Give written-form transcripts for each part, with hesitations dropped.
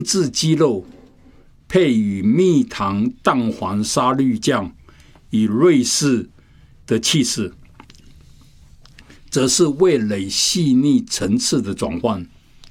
制鸡肉配以蜜糖蛋黄沙律酱与瑞士的起司，则是味蕾细腻层次的转换。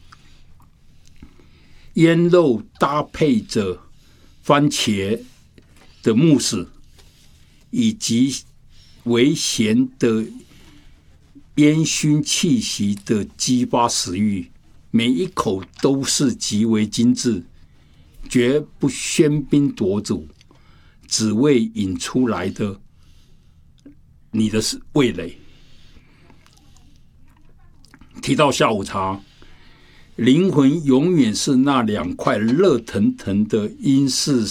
腌肉搭配着番茄的慕斯以及微咸的烟熏气息的激发食欲，每一口都是极为精致，绝不喧宾夺主，只为引出来的你的味蕾。提到下午茶，灵魂永远是那2块热腾腾的英式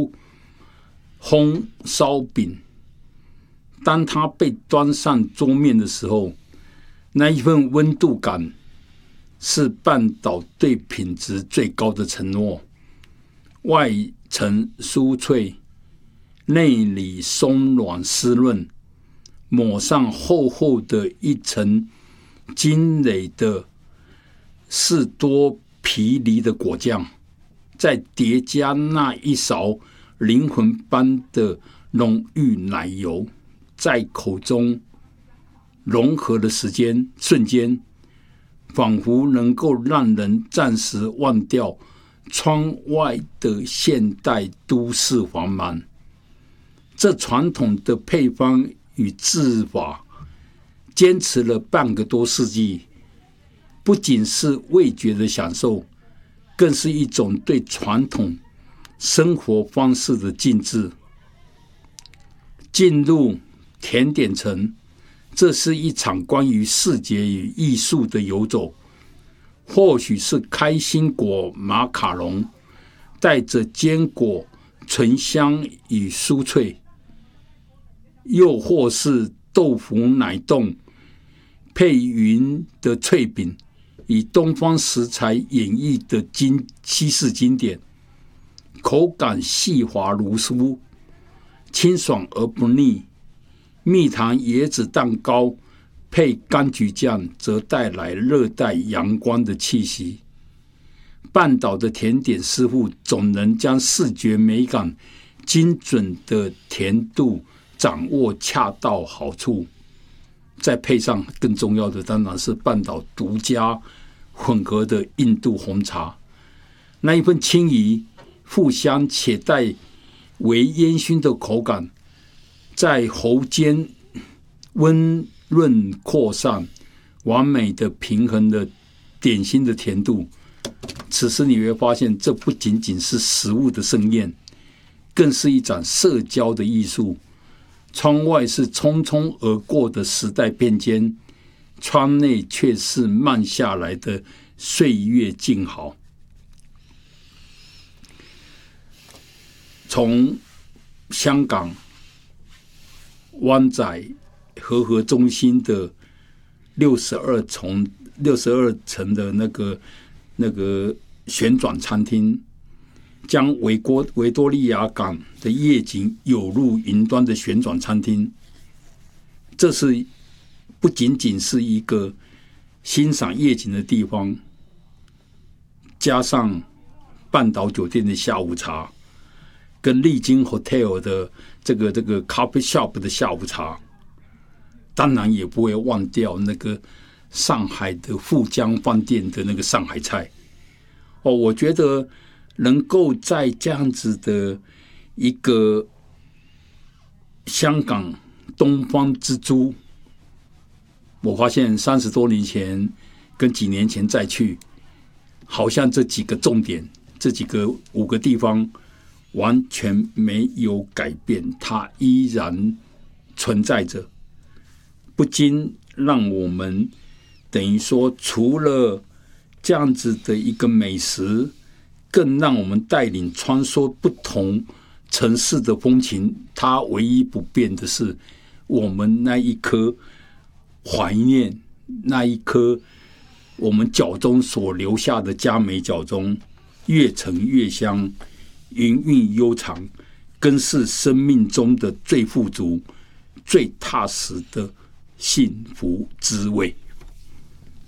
烘烧饼。当它被端上桌面的时候，那一份温度感是半岛对品质最高的承诺。外层酥脆，内里松软湿润，抹上厚厚的一层精美的士多啤梨的果酱，再叠加那一勺灵魂般的浓郁奶油，在口中融合的瞬间，仿佛能够让人暂时忘掉窗外的现代都市繁忙。这传统的配方与制法坚持了半个多世纪，不仅是味觉的享受，更是一种对传统生活方式的敬致。进入甜点城，这是一场关于视觉与艺术的游走。或许是开心果马卡龙，带着坚果醇香与酥脆，又或是豆腐奶冻配匀的脆饼，以东方食材演绎的西式经典，口感细滑如酥，清爽而不腻。蜜糖椰子蛋糕配柑橘酱，则带来热带阳光的气息。半岛的甜点师傅总能将视觉美感精准的甜度掌握恰到好处，再配上更重要的当然是半岛独家混合的印度红茶，那一份轻怡富香且带微烟熏的口感，在喉间温润扩散，完美的平衡了点心的甜度。此时你会发现，这不仅仅是食物的盛宴，更是一场社交的艺术。窗外是匆匆而过的时代变迁，窗内却是慢下来的岁月静好。从香港湾仔和合中心的62层的那个旋转餐厅，将维多利亚港的夜景有入云端的旋转餐厅，这是不仅仅是一个欣赏夜景的地方，加上半岛酒店的下午茶，跟丽晶 Hotel 的这个 Coffee Shop 的下午茶，当然也不会忘掉那个上海的富江饭店的那个上海菜。我觉得能够在这样子的一个香港东方之珠，我发现30多年前跟几年前再去，好像这几个重点，这5个地方完全没有改变，它依然存在着，不禁让我们等于说，除了这样子的一个美食，更让我们带领穿梭不同城市的风情。它唯一不变的是，我们那一颗怀念，那一颗我们脚中所留下的嘉美脚中，越陈越香，云韵悠长，更是生命中的最富足、最踏实的幸福滋味。